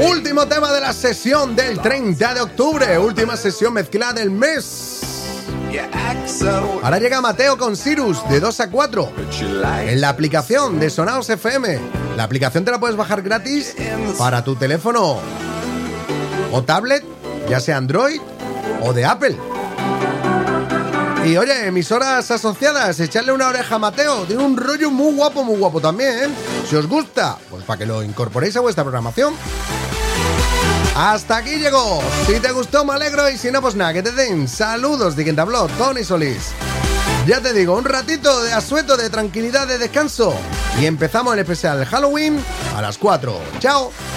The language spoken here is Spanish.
Último tema de la sesión del 30 de octubre. Última sesión mezclada del mes. Ahora llega Mateo con Cyrus de 2 a 4 en la aplicación de Sonaos FM. La aplicación te la puedes bajar gratis para tu teléfono o tablet, ya sea Android o de Apple. Y oye, emisoras asociadas, echarle una oreja a Mateo. Tiene un rollo muy guapo también, ¿eh? Si os gusta, pues para que lo incorporéis a vuestra programación. Hasta aquí llegó. Si te gustó me alegro y si no pues nada, que te den saludos de quien te habló, Tony Solís. Ya te digo, un ratito de asueto, de tranquilidad, de descanso y empezamos el especial de Halloween a las 4. ¡Chao!